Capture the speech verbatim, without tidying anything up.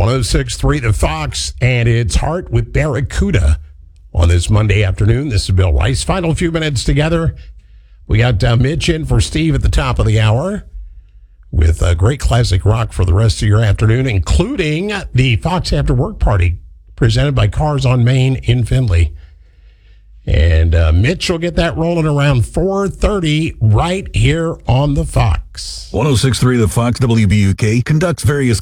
oh six point three The Fox, and it's Heart with Barracuda on this Monday afternoon. This is Bill Rice. Final few minutes together. We got uh, Mitch in for Steve at the top of the hour with uh, great classic rock for the rest of your afternoon, including the Fox After Work Party presented by Cars on Main in Findlay. And uh, Mitch will get that rolling around four thirty right here on the Fox. one oh six point three The Fox W B U K conducts various